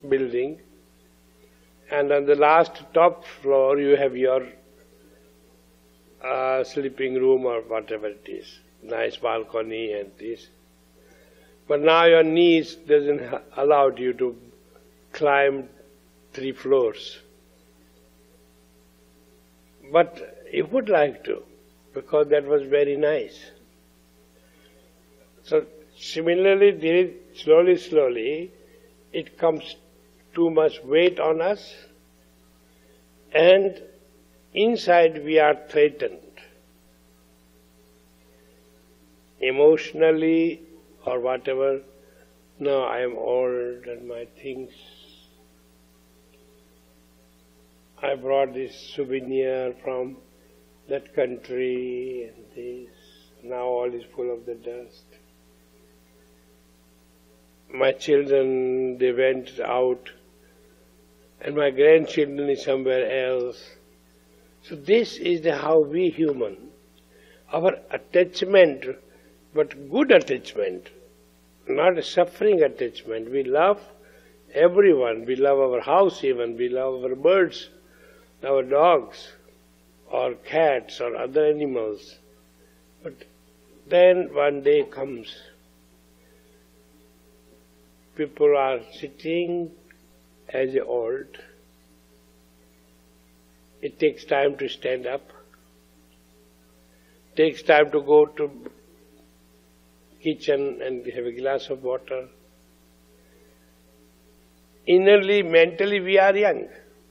building, and on the last top floor you have your sleeping room or whatever it is, nice balcony and this. But now your knees doesn't allow you to climb 3 floors. But you would like to, because that was very nice. So similarly, slowly, it comes too much weight on us, and inside we are threatened, emotionally or whatever. No, I am old and my things. I brought this souvenir from that country and this. Now all is full of the dust. My children, they went out, and my grandchildren is somewhere else. So this is how we human, our attachment, but good attachment, not a suffering attachment. We love everyone. We love our house even. We love our birds, our dogs, or cats, or other animals. But then one day comes, people are sitting as old. It takes time to stand up. It takes time to go to kitchen and have a glass of water. Innerly, mentally, we are young.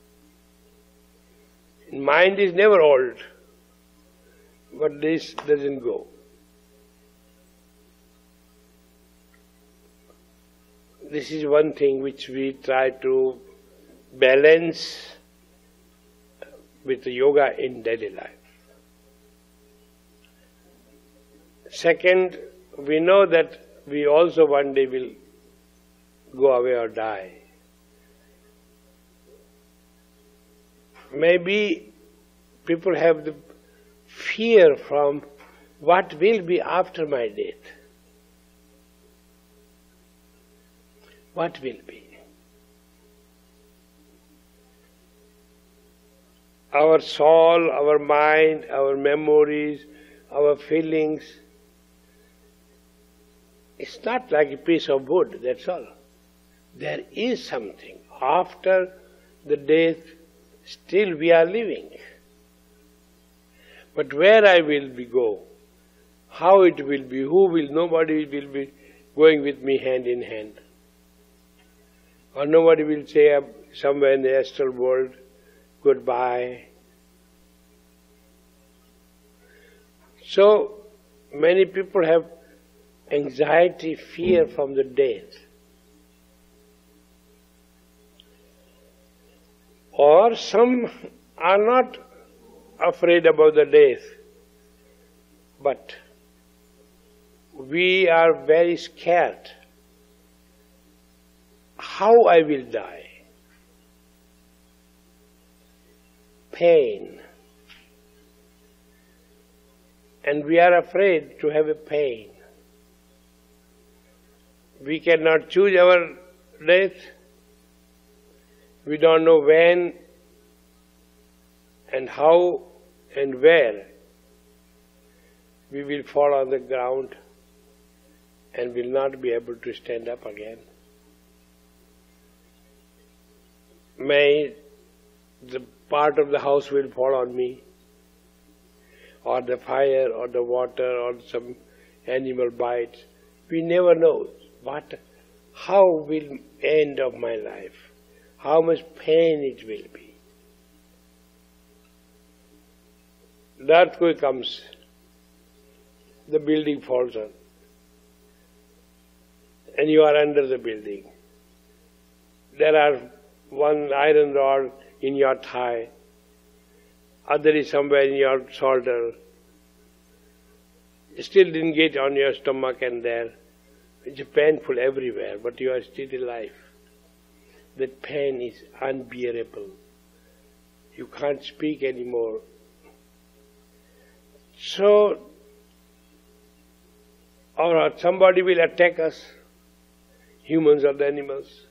Mind is never old, but this doesn't go. This is one thing which we try to balance with yoga in daily life. Second, we know that we also one day will go away or die. Maybe people have the fear from what will be after my death. What will be? Our soul, our mind, our memories, our feelings, it's not like a piece of wood, that's all. There is something. After the death, still we are living. But where I will go, how it will be, who will, nobody will be going with me hand in hand. Or nobody will say somewhere in the astral world, goodbye. So many people have anxiety, fear from the death. Or some are not afraid about the death, but we are very scared. How I will die? Pain. And we are afraid to have a pain. We cannot choose our death. We don't know when and how and where we will fall on the ground and will not be able to stand up again. May the part of the house will fall on me, or the fire, or the water, or some animal bites. We never know how will end of my life, how much pain it will be. The earthquake comes, the building falls on, and you are under the building. There are one iron rod in your thigh, other is somewhere in your shoulder. Still didn't get on your stomach and there. It's painful everywhere, but you are still alive. That pain is unbearable. You can't speak anymore. So, or somebody will attack us, humans or the animals.